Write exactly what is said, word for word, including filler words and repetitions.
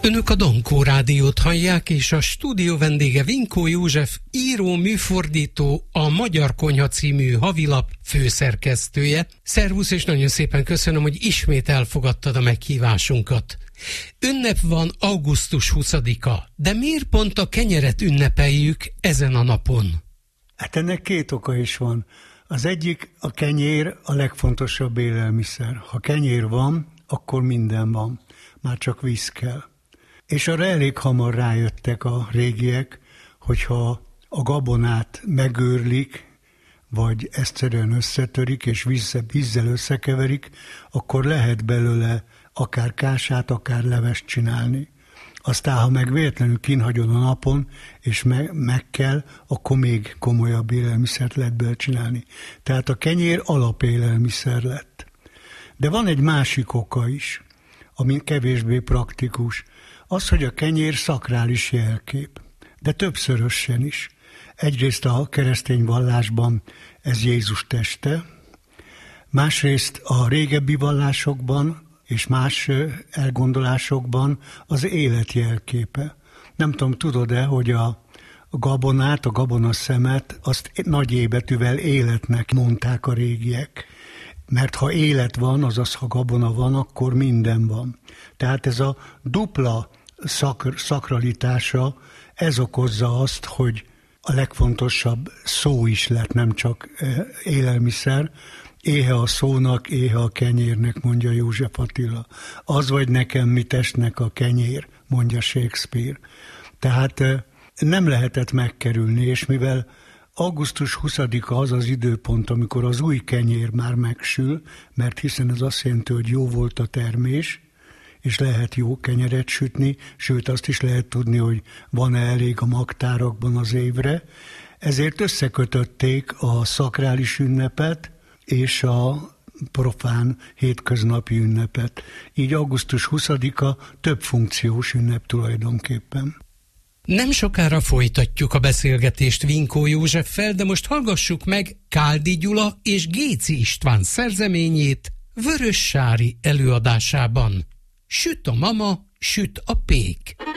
Önök a Dankó Rádiót hallják, és a stúdió vendége Vinkó József, író, műfordító, a Magyar Konyha című havilap főszerkesztője. Szervusz, és nagyon szépen köszönöm, hogy ismét elfogadtad a meghívásunkat. Ünnep van augusztus huszadika, de miért pont a kenyeret ünnepeljük ezen a napon? Hát ennek két oka is van. Az egyik, a kenyér a legfontosabb élelmiszer. Ha kenyér van, akkor minden van. Már csak víz kell. És arra elég hamar rájöttek a régiek, hogyha a gabonát megőrlik, vagy egyszerűen összetörik, és vízzel összekeverik, akkor lehet belőle akár kását, akár levest csinálni. Aztán, ha meg véletlenül kínhagyod a napon, és meg, meg kell, akkor még komolyabb élelmiszert lehet belőle csinálni. Tehát a kenyér alapélelmiszer lett. De van egy másik oka is, ami kevésbé praktikus. Az, hogy a kenyér szakrális jelkép, de többszörösen is. Egyrészt a keresztény vallásban ez Jézus teste, másrészt a régebbi vallásokban és más elgondolásokban az élet jelképe. Nem tudom, tudod-e, hogy a gabonát, a gabonaszemet, azt nagy éjbetűvel életnek mondták a régiek. Mert ha élet van, azaz ha gabona van, akkor minden van. Tehát ez a dupla szak, szakralitása, ez okozza azt, hogy a legfontosabb szó is lett, nem csak élelmiszer. Éhe a szónak, éhe a kenyérnek, mondja József Attila. Az vagy nekem, mi testnek a kenyér, mondja Shakespeare. Tehát nem lehetett megkerülni, és mivel augusztus huszadika az az időpont, amikor az új kenyér már megsül, mert hiszen ez azt jelenti, hogy jó volt a termés, és lehet jó kenyeret sütni, sőt azt is lehet tudni, hogy van-e elég a magtárakban az évre. Ezért összekötötték a szakrális ünnepet és a profán hétköznapi ünnepet. Így augusztus huszadika több funkciós ünnep tulajdonképpen. Nem sokára folytatjuk a beszélgetést Vinkó Józseffel, de most hallgassuk meg Káldi Gyula és Géci István szerzeményét Vörös Sári előadásában. Süt a mama, süt a pék.